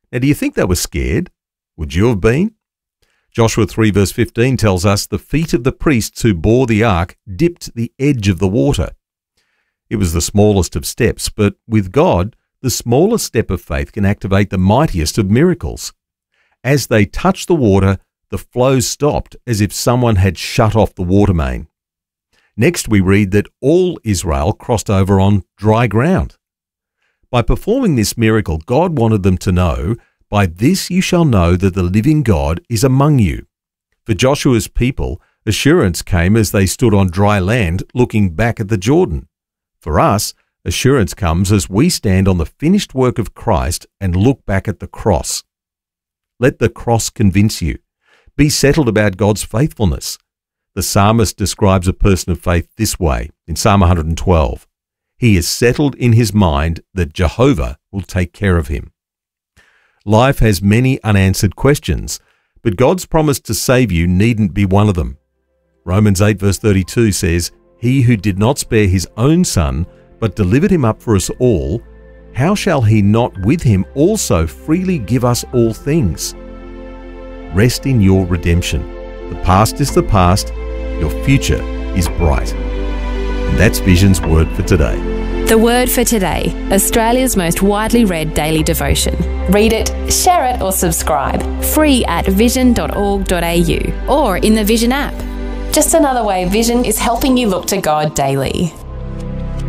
Now, do you think they were scared? Would you have been? Joshua 3 verse 15 tells us the feet of the priests who bore the ark dipped the edge of the water. It was the smallest of steps, but with God, the smallest step of faith can activate the mightiest of miracles. As they touched the water, the flow stopped as if someone had shut off the water main. Next, we read that all Israel crossed over on dry ground. By performing this miracle, God wanted them to know, "By this you shall know that the living God is among you." For Joshua's people, assurance came as they stood on dry land looking back at the Jordan. For us, assurance comes as we stand on the finished work of Christ and look back at the cross. Let the cross convince you. Be settled about God's faithfulness. The psalmist describes a person of faith this way in Psalm 112. He is settled in his mind that Jehovah will take care of him. Life has many unanswered questions, but God's promise to save you needn't be one of them. Romans 8 verse 32 says, "He who did not spare his own son, but delivered him up for us all, how shall he not with him also freely give us all things?" Rest in your redemption. The past is the past. Your future is bright. And that's Vision's Word for today. The Word for Today, Australia's most widely read daily devotion. Read it, share it or subscribe. Free at vision.org.au or in the Vision app. Just another way Vision is helping you look to God daily.